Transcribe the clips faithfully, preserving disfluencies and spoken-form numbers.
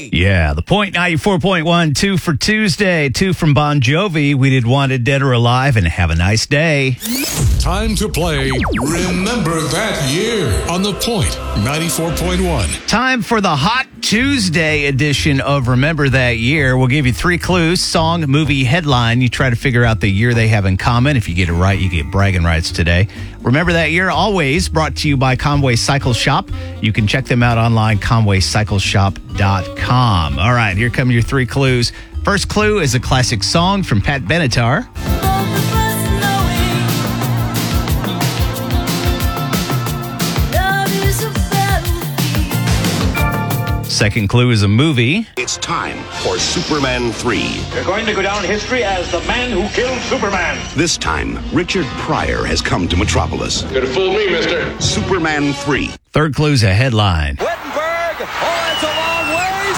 Day. Yeah, the Point ninety-four point one, two for Tuesday, two from Bon Jovi. We did Wanted, Dead or Alive, and have a nice day. Time to play Remember That Year on the Point ninety-four point one. Time for the Hot Tuesday edition of Remember That Year. We'll give you three clues: song, movie, headline. You try to figure out the year they have in common. If you get it right, you get bragging rights today. Remember That Year, always brought to you by Conway Cycle Shop. You can check them out online, conway cycle shop dot com. All right, here come your three clues. First clue is a classic song from Pat Benatar. Second clue is a movie. It's time for Superman three. You're going to go down in history as the man who killed Superman. This time, Richard Pryor has come to Metropolis. You're gonna fool me, mister. Superman three. Third clue is a headline. Wittenberg, oh, it's a long ways.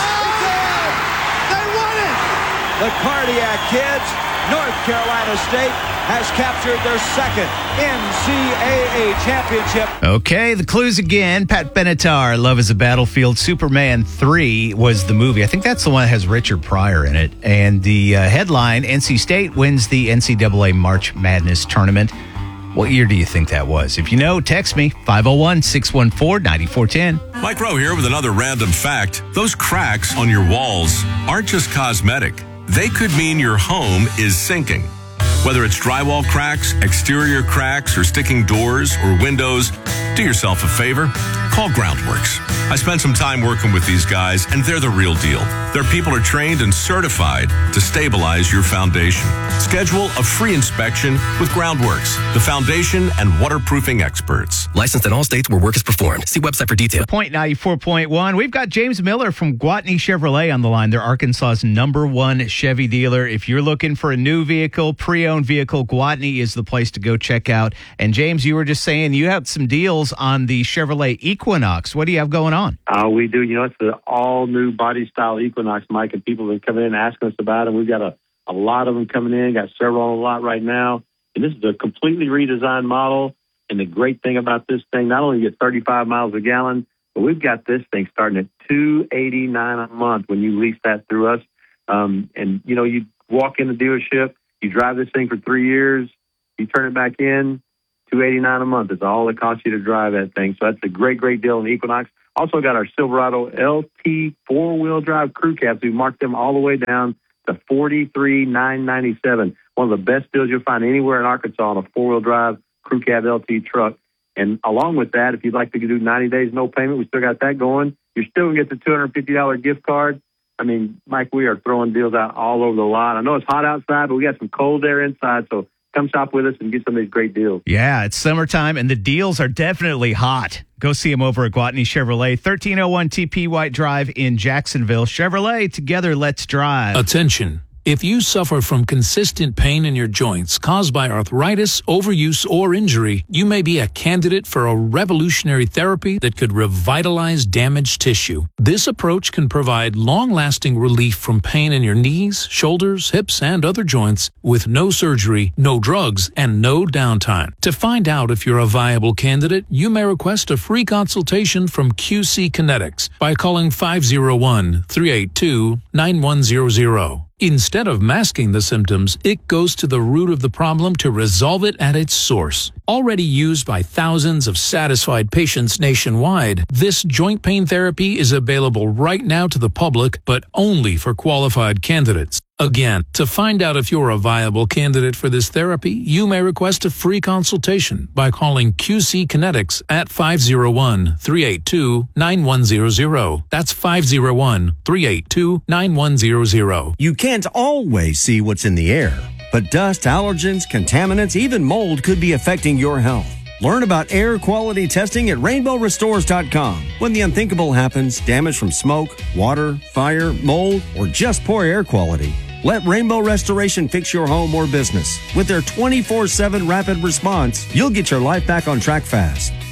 They won it! The Cardiac Kids, North Carolina State, has captured their second N C A A championship. Okay, the clues again. Pat Benatar, Love is a Battlefield. Superman three was the movie. I think that's the one that has Richard Pryor in it. And the uh, headline, N C State wins the N C double A March Madness tournament. What year do you think that was? If you know, text me, five oh one, six one four, nine four one zero. Mike Rowe here with another random fact. Those cracks on your walls aren't just cosmetic. They could mean your home is sinking. Whether it's drywall cracks, exterior cracks, or sticking doors or windows, do yourself a favor. Call Groundworks. I spent some time working with these guys, and they're the real deal. Their people are trained and certified to stabilize your foundation. Schedule a free inspection with Groundworks, the foundation and waterproofing experts. Licensed in all states where work is performed. See website for details. Point ninety-four point one. We've got James Miller from Gwatney Chevrolet on the line. They're Arkansas's number one Chevy dealer. If you're looking for a new vehicle, pre-owned vehicle, Gwatney is the place to go check out. And James, you were just saying you have some deals on the Chevrolet Equinox. What do you have going on? Uh, we do. You know, it's the all-new body-style Equinox, Mike, and people have been coming in and asking us about it. We've got a, a lot of them coming in, got several on the lot right now. And this is a completely redesigned model. And the great thing about this thing, not only you get thirty-five miles a gallon, but we've got this thing starting at two hundred eighty-nine dollars a month when you lease that through us. Um, and, you know, you walk in the dealership, you drive this thing for three years, you turn it back in, two hundred eighty-nine dollars a month. It's all it costs you to drive that thing. So that's a great, great deal in the Equinox. Also got our Silverado L T four-wheel drive crew cabs. We marked them all the way down to forty-three thousand nine hundred ninety-seven dollars. One of the best deals you'll find anywhere in Arkansas on a four-wheel drive crew cab L T truck. And along with that, if you'd like to do ninety days no payment, we still got that going. You're still going to get the two hundred fifty dollars gift card. I mean, Mike, we are throwing deals out all over the lot. I know it's hot outside, but we got some cold air inside, so come shop with us and get some of these great deals. Yeah, it's summertime, and the deals are definitely hot. Go see them over at Gwatney Chevrolet, thirteen oh one T P White Drive in Jacksonville. Chevrolet, together, let's drive. Attention. If you suffer from consistent pain in your joints caused by arthritis, overuse, or injury, you may be a candidate for a revolutionary therapy that could revitalize damaged tissue. This approach can provide long-lasting relief from pain in your knees, shoulders, hips, and other joints with no surgery, no drugs, and no downtime. To find out if you're a viable candidate, you may request a free consultation from Q C Kinetics by calling five oh one, three eight two, nine one zero zero. Instead of masking the symptoms, it goes to the root of the problem to resolve it at its source. Already used by thousands of satisfied patients nationwide, this joint pain therapy is available right now to the public, but only for qualified candidates. Again, to find out if you're a viable candidate for this therapy, you may request a free consultation by calling Q C Kinetics at five oh one, three eight two, nine one zero zero. That's five oh one, three eight two, nine one zero zero. You can't always see what's in the air, but dust, allergens, contaminants, even mold could be affecting your health. Learn about air quality testing at rainbow restores dot com. When the unthinkable happens, damage from smoke, water, fire, mold, or just poor air quality, let Rainbow Restoration fix your home or business. With their twenty-four seven rapid response, you'll get your life back on track fast.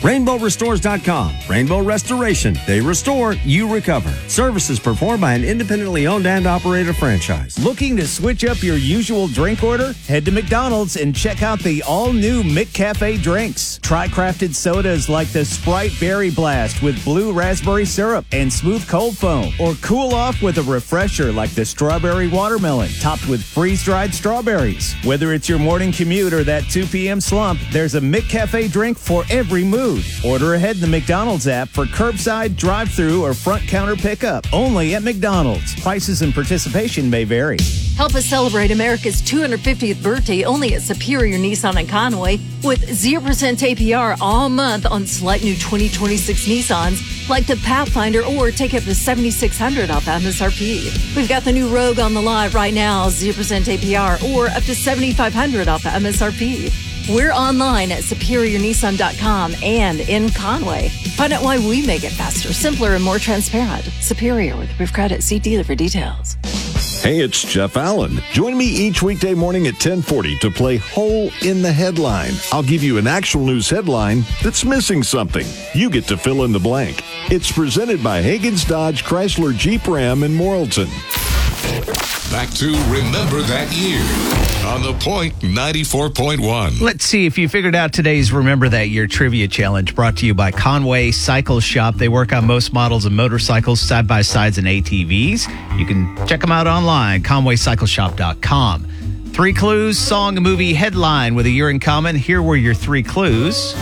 rainbow restores dot com. Rainbow Restoration. They restore, you recover. Services performed by an independently owned and operated franchise. Looking to switch up your usual drink order? Head to McDonald's and check out the all-new McCafe drinks. Try crafted sodas like the Sprite Berry Blast with blue raspberry syrup and smooth cold foam. Or cool off with a refresher like the Strawberry Watermelon, topped with freeze-dried strawberries. Whether it's your morning commute or that two p.m. slump, there's a McCafe drink for every mood. Order ahead in the McDonald's app for curbside, drive-thru, or front counter pickup. Only at McDonald's. Prices and participation may vary. Help us celebrate America's two hundred fiftieth birthday only at Superior Nissan in Conway with zero percent A P R all month on select new twenty twenty-six Nissans like the Pathfinder, or take up to seven thousand six hundred dollars off M S R P. We've got the new Rogue on the lot right now, zero percent A P R or up to seven thousand five hundred dollars off M S R P. We're online at superior nissan dot com and in Conway. Find out why we make it faster, simpler, and more transparent. Superior with approved credit. See dealer for details. Hey, it's Jeff Allen. Join me each weekday morning at ten forty to play Hole in the Headline. I'll give you an actual news headline that's missing something. You get to fill in the blank. It's presented by Hagen's Dodge Chrysler Jeep Ram in Morrilton. Back to Remember That Year on The Point ninety-four point one. Let's see if you figured out today's Remember That Year trivia challenge, brought to you by Conway Cycle Shop. They work on most models of motorcycles, side-by-sides, and A T Vs. You can check them out online, conway cycle shop dot com. Three clues, song, movie, headline with a year in common. Here were your three clues.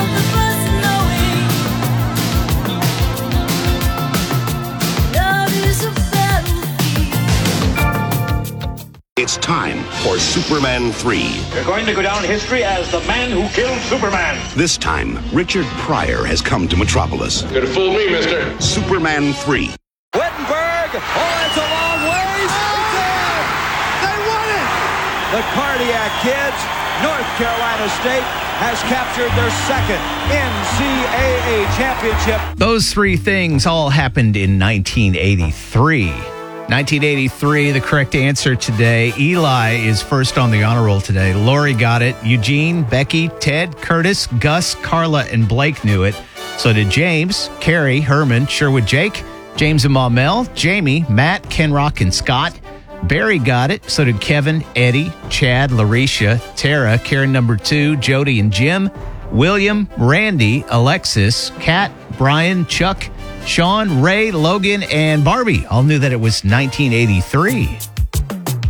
It's time for Superman three. You're going to go down in history as the man who killed Superman. This time, Richard Pryor has come to Metropolis. You're gonna fool me, mister. Superman three. Wittenberg, oh, it's a long ways. It's in. They won it. The Cardiac Kids, North Carolina State, has captured their second N C double A championship. Those three things all happened in nineteen eighty-three. nineteen eighty-three, the correct answer today. Eli is first on the honor roll today. Lori got it. Eugene, Becky, Ted, Curtis, Gus, Carla, and Blake knew it. So did James, Carrie, Herman, Sherwood, Jake, James and Ma Mel, Jamie, Matt, Kenrock, and Scott. Barry got it. So did Kevin, Eddie, Chad, Larisha, Tara, Karen number two, Jody, and Jim, William, Randy, Alexis, Kat, Brian, Chuck, Sean, Ray, Logan, and Barbie all knew that it was nineteen eighty-three.